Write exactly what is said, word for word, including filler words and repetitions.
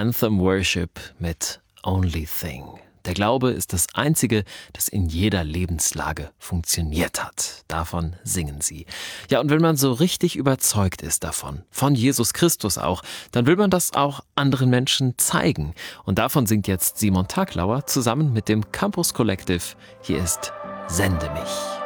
Anthem Worship mit Only Thing. Der Glaube ist das Einzige, das in jeder Lebenslage funktioniert hat. Davon singen sie. Ja, und wenn man so richtig überzeugt ist davon, von Jesus Christus auch, dann will man das auch anderen Menschen zeigen. Und davon singt jetzt Simon Taglauer zusammen mit dem Campus Collective. Hier ist Sende mich.